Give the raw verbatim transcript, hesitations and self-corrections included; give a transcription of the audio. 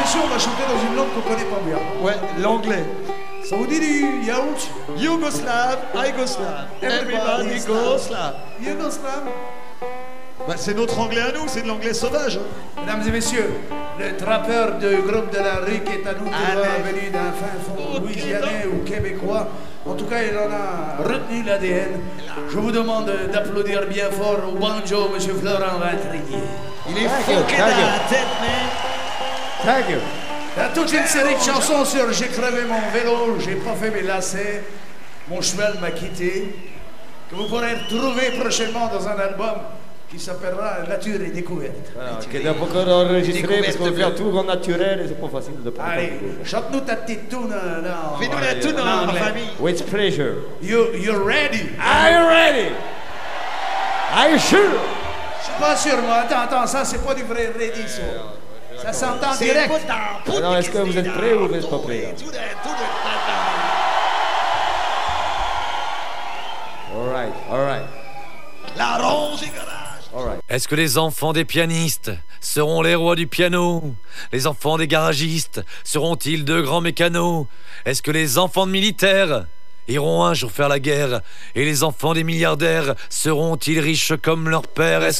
messieurs, on va chanter dans une langue qu'on connaît pas bien. Ouais, l'anglais. Ça vous dit du yaourt? Yougoslave, Yougoslave. Everybody go slave. Yougoslave. Bah, c'est notre anglais à nous, c'est de l'anglais sauvage. Hein. Mesdames et messieurs, le trappeur du groupe de la rue qui est à nous, qui Allez. va venu d'un fin fond Ok, louisianais ou québécois. En tout cas, il en a retenu l'A D N. Je vous demande d'applaudir bien fort au banjo, monsieur Florent Vatrier. Il est Thank you, foqué dans thank you. la tête, man. Thank you. Il y a toute une série de chansons sur J'ai crevé mon vélo, j'ai pas fait mes lacets, mon cheval m'a quitté, que vous pourrez retrouver prochainement dans un album qui s'appellera Nature et découverte. Voilà, qui est encore enregistré Découverte parce qu'on de- fait tout en naturel et c'est pas facile de prendre. Allez, chante-nous ta petite toune là. Fais-nous la toune en anglais. famille. With pleasure. You, you're ready? Are you ready? Are you sure? Je suis pas sûr, moi. Attends, attends, ça c'est pas du vrai ready, ça. Ça s'entend C'est direct. pas dans- Alors, est-ce que vous êtes prêts ou vous n'êtes pas prêts, là? Tout de- tout de- All right, all right, La ronge et garage. all right. Est-ce que les enfants des pianistes seront les rois du piano? Les enfants des garagistes seront-ils de grands mécanos? Est-ce que les enfants de militaires iront un jour faire la guerre? Et les enfants des milliardaires seront-ils riches comme leur père? Est-ce